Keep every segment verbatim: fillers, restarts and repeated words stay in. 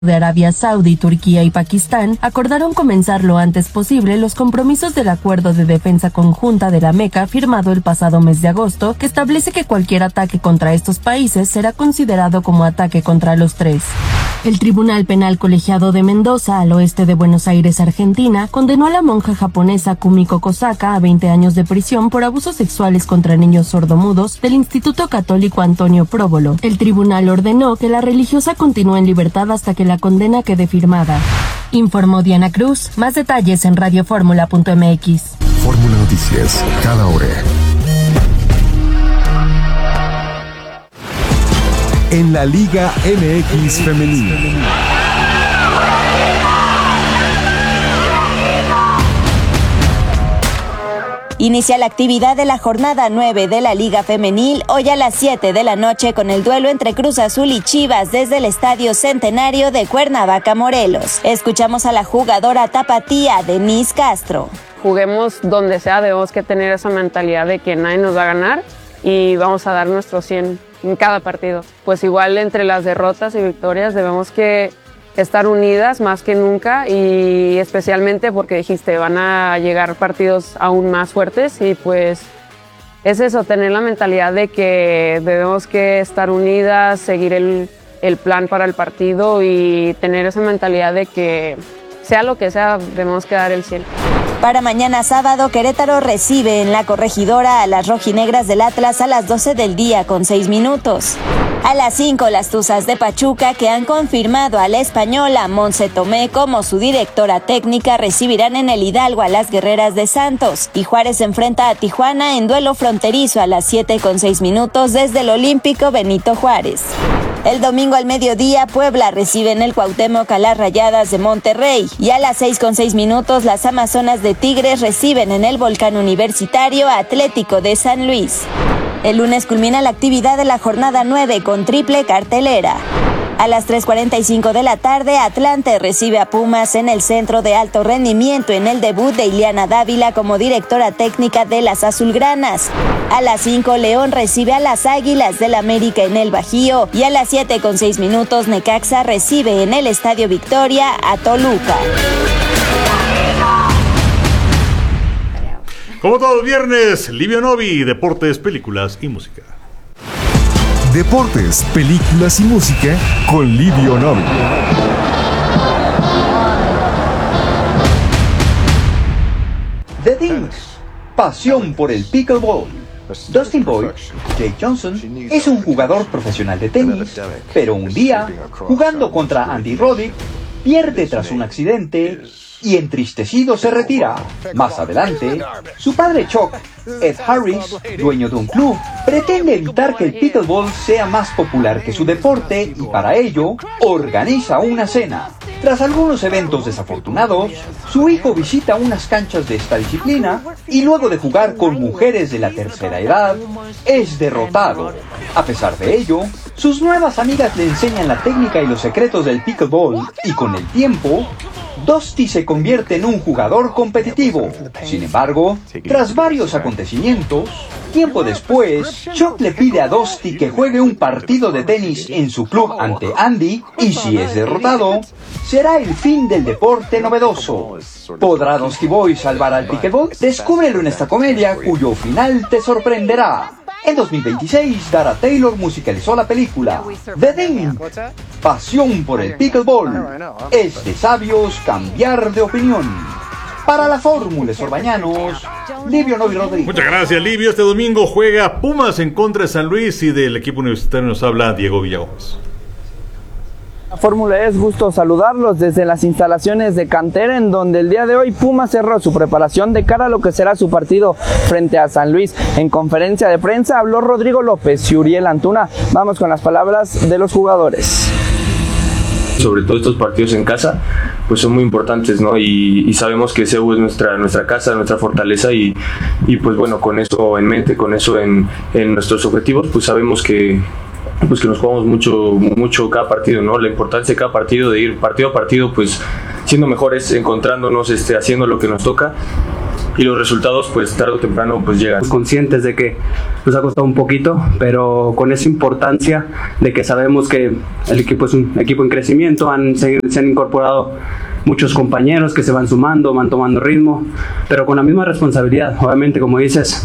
de Arabia Saudí, Turquía y Pakistán acordaron comenzar lo antes posible los compromisos del Acuerdo de Defensa Conjunta de la Meca firmado el pasado mes de agosto, que establece que cualquier ataque contra estos países será considerado como ataque contra los tres. El Tribunal Penal Colegiado de Mendoza, al oeste de Buenos Aires, Argentina, condenó a la monja japonesa Kumiko Kosaka a veinte años de prisión por abusos sexuales contra niños sordomudos del Instituto Católico Antonio Próbolo. El tribunal ordenó que la religiosa continúe en libertad hasta que la condena quede firmada. Informó Diana Cruz. Más detalles en radioformula punto m x. Fórmula Noticias, cada hora. En la Liga M X Femenil. Inicia la actividad de la jornada nueve de la Liga Femenil hoy a las siete de la noche con el duelo entre Cruz Azul y Chivas desde el Estadio Centenario de Cuernavaca, Morelos. Escuchamos a la jugadora tapatía Denise Castro. Juguemos donde sea, debemos que tener esa mentalidad de que nadie nos va a ganar y vamos a dar nuestro cien en cada partido. Pues igual entre las derrotas y victorias debemos que estar unidas más que nunca y especialmente porque dijiste van a llegar partidos aún más fuertes y pues es eso, tener la mentalidad de que debemos que estar unidas, seguir el, el plan para el partido y tener esa mentalidad de que sea lo que sea, debemos que dar el cien. Para mañana sábado, Querétaro recibe en la Corregidora a las rojinegras del Atlas a las doce del día con seis minutos. A las cinco, las Tuzas de Pachuca, que han confirmado a la española Montse Tomé como su directora técnica, recibirán en el Hidalgo a las Guerreras de Santos. Y Juárez enfrenta a Tijuana en duelo fronterizo a las siete con seis minutos desde el Olímpico Benito Juárez. El domingo al mediodía, Puebla recibe en el Cuauhtémoc a las Rayadas de Monterrey. Y a las seis con seis minutos, las Amazonas de Tigres reciben en el Volcán Universitario a Atlético de San Luis. El lunes culmina la actividad de la jornada nueve con triple cartelera. A las tres cuarenta y cinco de la tarde, Atlante recibe a Pumas en el Centro de Alto Rendimiento en el debut de Ileana Dávila como directora técnica de las Azulgranas. A las cinco, León recibe a las Águilas del América en el Bajío. Y a las siete con seis minutos, Necaxa recibe en el Estadio Victoria a Toluca. Como todos los viernes, Livio Novi, deportes, películas y música. Deportes, películas y música con Livio Novi. The Dings, pasión por el pickleball. Dustin Boyd, Jake Johnson, es un jugador profesional de tenis, pero un día, jugando contra Andy Roddick, pierde tras un accidente y entristecido se retira. Más adelante, su padre Chuck, Ed Harris, dueño de un club, pretende evitar que el pickleball sea más popular que su deporte y para ello organiza una cena. Tras algunos eventos desafortunados, su hijo visita unas canchas de esta disciplina y luego de jugar con mujeres de la tercera edad, es derrotado. A pesar de ello, sus nuevas amigas le enseñan la técnica y los secretos del pickleball y con el tiempo, Dusty se convierte en un jugador competitivo. Sin embargo, tras varios acontecimientos, tiempo después, Chuck le pide a Dusty que juegue un partido de tenis en su club ante Andy, y si es derrotado, será el fin del deporte novedoso. ¿Podrá Dusty Boy salvar al pickleball? Descúbrelo en esta comedia cuyo final te sorprenderá. En dos mil veintiséis, Dara Taylor musicalizó la película The Ding, pasión por el pickleball. Es de sabios cambiar de opinión. Para la Fórmula Sorbañanos, Livio Novi Rodríguez. Muchas gracias, Livio. Este domingo juega Pumas en contra de San Luis y del equipo universitario nos habla Diego Villagómez. La Fórmula es gusto saludarlos desde las instalaciones de Cantera, en donde el día de hoy Pumas cerró su preparación de cara a lo que será su partido frente a San Luis. En conferencia de prensa habló Rodrigo López y Uriel Antuna. Vamos con las palabras de los jugadores. Sobre todo estos partidos en casa, pues son muy importantes, ¿no? Y, y sabemos que C E U es nuestra, nuestra casa, nuestra fortaleza y, y pues bueno, con eso en mente, con eso en, en nuestros objetivos, pues sabemos que pues que nos jugamos mucho, mucho cada partido, ¿no? La importancia de cada partido, de ir partido a partido, pues siendo mejores, encontrándonos, este, haciendo lo que nos toca y los resultados pues tarde o temprano pues llegan. Conscientes de que nos ha costado un poquito, pero con esa importancia de que sabemos que el equipo es un equipo en crecimiento, han, se, se han incorporado muchos compañeros que se van sumando, van tomando ritmo, pero con la misma responsabilidad. Obviamente, como dices,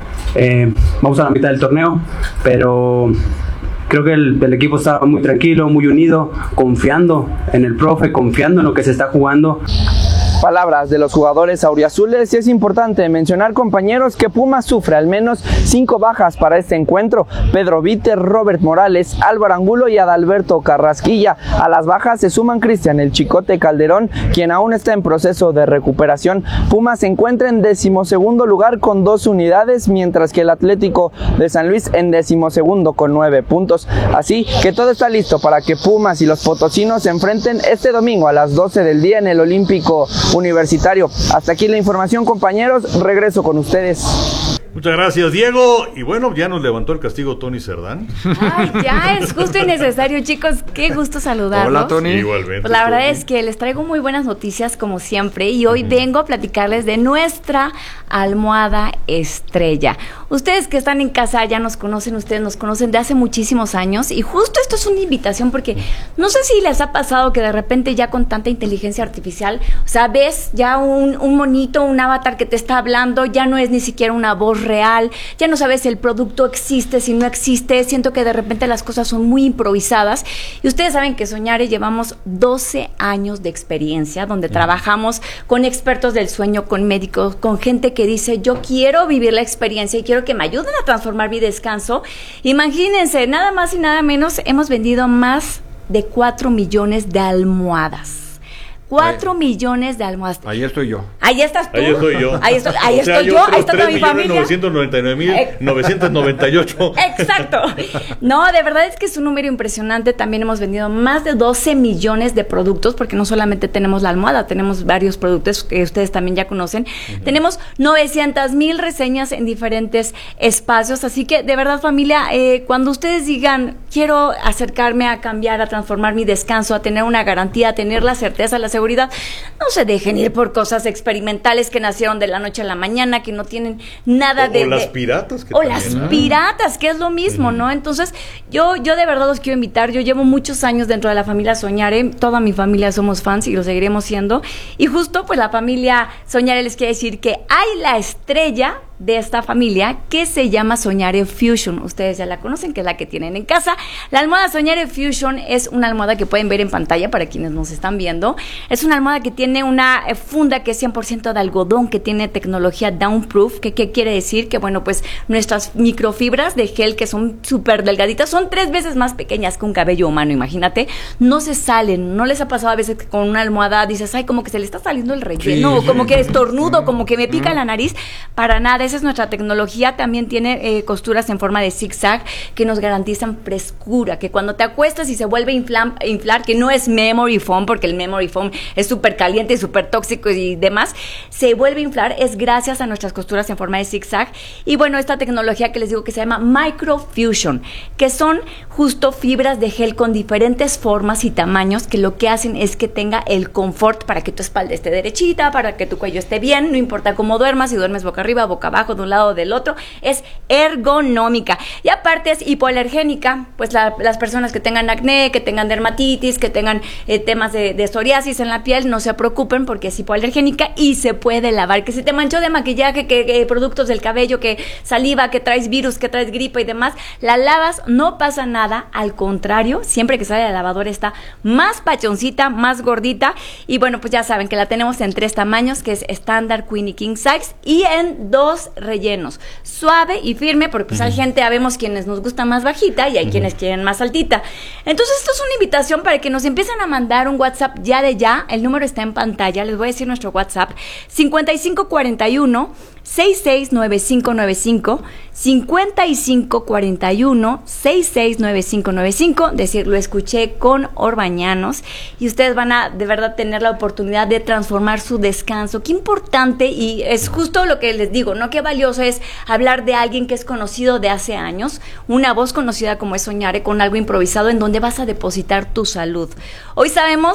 eh, vamos a la mitad del torneo, pero creo que el, el equipo está muy tranquilo, muy unido, confiando en el profe, confiando en lo que se está jugando. Palabras de los jugadores auriazules, y es importante mencionar, compañeros, que Pumas sufre al menos cinco bajas para este encuentro: Pedro Víter, Robert Morales, Álvaro Angulo y Adalberto Carrasquilla. A las bajas se suman Cristian El Chicote Calderón, quien aún está en proceso de recuperación. Pumas se encuentra en decimosegundo lugar con dos unidades, mientras que el Atlético de San Luis en decimosegundo con nueve puntos. Así que todo está listo para que Pumas y los potosinos se enfrenten este domingo a las doce del día en el Olímpico Universitario. Hasta aquí la información, compañeros, regreso con ustedes. Muchas gracias, Diego. Y bueno, ya nos levantó el castigo Tony Cerdán. Ay, ya es justo y necesario, chicos. Qué gusto saludarlos. Hola, Tony. Igualmente. Pues la verdad Tony. es que les traigo muy buenas noticias, como siempre, y hoy uh-huh. vengo a platicarles de nuestra almohada estrella. Ustedes que están en casa ya nos conocen, ustedes nos conocen de hace muchísimos años, y justo esto es una invitación porque no sé si les ha pasado que de repente ya con tanta inteligencia artificial, o sea, ves ya un, un monito, un avatar que te está hablando, ya no es ni siquiera una voz real, ya no sabes si el producto existe, si no existe. Siento que de repente las cosas son muy improvisadas, y ustedes saben que Soñare llevamos doce años de experiencia, donde trabajamos con expertos del sueño, con médicos, con gente que dice, yo quiero vivir la experiencia y quiero que me ayuden a transformar mi descanso. Imagínense, nada más y nada menos, hemos vendido más de cuatro millones de almohadas. Cuatro ahí, millones de almohadas. Ahí estoy yo. Ahí estás tú. Ahí estoy yo. Ahí estoy, ahí o sea, estoy yo, yo ahí está toda mi familia. novecientos noventa y nueve mil novecientos noventa y ocho. Exacto. No, de verdad es que es un número impresionante. También hemos vendido más de doce millones de productos, porque no solamente tenemos la almohada, tenemos varios productos que ustedes también ya conocen. Uh-huh. Tenemos novecientas mil reseñas en diferentes espacios. Así que, de verdad, familia, eh, cuando ustedes digan, quiero acercarme a cambiar, a transformar mi descanso, a tener una garantía, a tener la certeza, la seguridad, no se dejen ir por cosas experimentales que nacieron de la noche a la mañana, que no tienen nada o, de... O las de, piratas. Que o también, las ¿no? piratas, que es lo mismo, ¿no? Entonces, yo, yo de verdad los quiero invitar. Yo llevo muchos años dentro de la familia Soñare. Toda mi familia somos fans y lo seguiremos siendo. Y justo, pues, la familia Soñare les quiere decir que hay la estrella de esta familia que se llama Soñare Fusion. Ustedes ya la conocen, que es la que tienen en casa. La almohada Soñare Fusion es una almohada que pueden ver en pantalla para quienes nos están viendo. Es una almohada que tiene una funda que es cien por ciento de algodón, que tiene tecnología downproof. ¿Qué, qué quiere decir? Que bueno, pues nuestras microfibras de gel, que son súper delgaditas, son tres veces más pequeñas que un cabello humano, imagínate. No se salen. ¿No les ha pasado a veces que con una almohada dices, ay, como que se le está saliendo el relleno, sí, como que estornudo, sí, como que me pica mm. la nariz? Para nada. Esa es nuestra tecnología. También tiene eh, costuras en forma de zigzag que nos garantizan frescura, que cuando te acuestas y se vuelve a inflar, inflar, que no es memory foam, porque el memory foam es súper caliente y súper tóxico y demás, se vuelve a inflar, es gracias a nuestras costuras en forma de zigzag. Y bueno, esta tecnología que les digo que se llama Microfusion, que son justo fibras de gel con diferentes formas y tamaños, que lo que hacen es que tenga el confort para que tu espalda esté derechita, para que tu cuello esté bien, no importa cómo duermas, si duermes boca arriba, boca abajo, de un lado o del otro, es ergonómica. Y aparte es hipoalergénica, pues la, las personas que tengan acné, que tengan dermatitis, que tengan eh, temas de, de psoriasis en la piel, no se preocupen porque es hipoalergénica y se puede lavar. Que si te manchó de maquillaje, que, que productos del cabello, que saliva, que traes virus, que traes gripa y demás, la lavas, no pasa nada. Al contrario, siempre que sale de la lavadora está más pachoncita, más gordita. Y bueno, pues ya saben que la tenemos en tres tamaños, que es estándar, queen y king size, y en dos rellenos, suave y firme, porque pues uh-huh. hay gente, habemos quienes nos gusta más bajita y hay uh-huh. quienes quieren más altita. Entonces esto es una invitación para que nos empiecen a mandar un WhatsApp ya de ya. El número está en pantalla, les voy a decir nuestro WhatsApp: cincuenta y cinco cuarenta y uno sesenta y seis noventa y cinco noventa y cinco, cincuenta y cinco cuarenta y uno sesenta y seis noventa y cinco noventa y cinco. Decir, lo escuché con Orbañanos, y ustedes van a de verdad tener la oportunidad de transformar su descanso. Qué importante, y es justo lo que les digo, ¿no? Qué valioso es hablar de alguien que es conocido de hace años, una voz conocida como es Soñare, con algo improvisado en donde vas a depositar tu salud. Hoy sabemos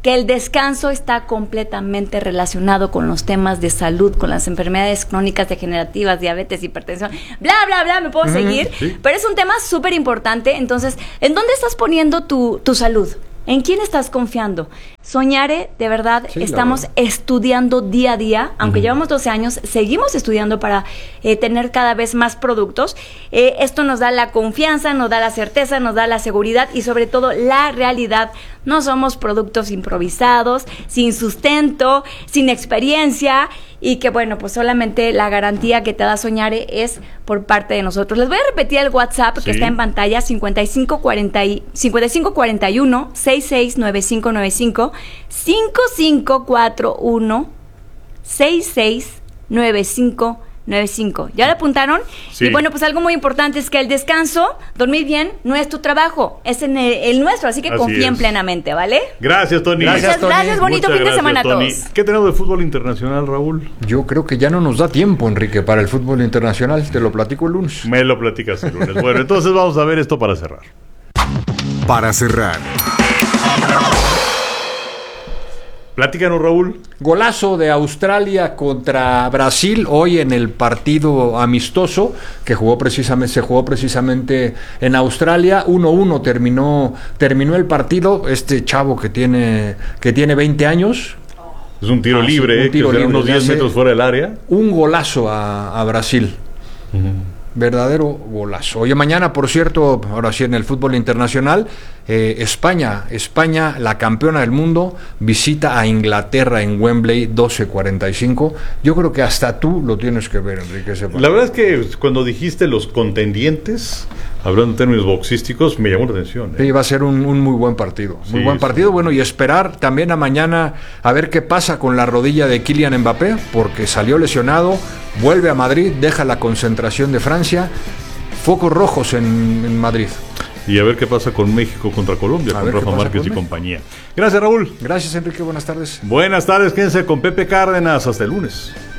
que el descanso está completamente relacionado con los temas de salud, con las enfermedades crónicas degenerativas, diabetes, hipertensión, bla, bla, bla, me puedo seguir, sí. Pero es un tema súper importante. Entonces, ¿en dónde estás poniendo tu, tu salud? ¿En quién estás confiando? Soñare, de verdad, sí, estamos verdad. estudiando día a día, aunque uh-huh. llevamos doce años, seguimos estudiando para eh, tener cada vez más productos. Eh, esto nos da la confianza, nos da la certeza, nos da la seguridad y sobre todo la realidad. No somos productos improvisados, sin sustento, sin experiencia y que bueno, pues solamente la garantía que te da Soñare es por parte de nosotros. Les voy a repetir el WhatsApp sí. que está en pantalla, cincuenta y cinco cuarenta, cincuenta y cinco cuarenta y uno, sesenta y seis noventa y cinco noventa y cinco, cinco cinco cuatro uno, sesenta y seis noventa y cinco noventa y cinco. ¿Ya lo apuntaron? Sí. Y bueno, pues algo muy importante es que el descanso, dormir bien, no es tu trabajo, es en el, el nuestro, así que así confíen es. plenamente, ¿vale? Gracias, Tony. Gracias, Muchas Tony. gracias, bonito Muchas fin gracias, de semana Tony. a todos. ¿Qué tenemos de fútbol internacional, Raúl? Yo creo que ya no nos da tiempo, Enrique, para el fútbol internacional. Te lo platico el lunes. Me lo platicas el lunes. Bueno, entonces vamos a ver esto para cerrar. Para cerrar. Platícanos, Raúl. Golazo de Australia contra Brasil hoy en el partido amistoso que jugó precisamente, se jugó precisamente en Australia. uno uno terminó, terminó el partido. Este chavo que tiene, que tiene veinte años. Es un tiro ah, libre, sí, un tiro que libre, unos diez metros fuera del área. Un golazo a, a Brasil. Uh-huh. Verdadero golazo. Oye, mañana, por cierto, ahora sí en el fútbol internacional, eh, España, España, la campeona del mundo, visita a Inglaterra en Wembley, doce cuarenta y cinco. Yo creo que hasta tú lo tienes que ver, Enrique. La verdad es que cuando dijiste los contendientes, hablando en términos boxísticos, me llamó la atención. ¿eh? Sí, va a ser un, un muy buen partido. Muy sí, buen partido. Sí. Bueno, y esperar también a mañana a ver qué pasa con la rodilla de Kylian Mbappé, porque salió lesionado, vuelve a Madrid, deja la concentración de Francia, focos rojos en, en Madrid. Y a ver qué pasa con México contra Colombia, a con Rafa Márquez y compañía. Gracias, Raúl. Gracias, Enrique. Buenas tardes. Buenas tardes. Quédense con Pepe Cárdenas. Hasta el lunes.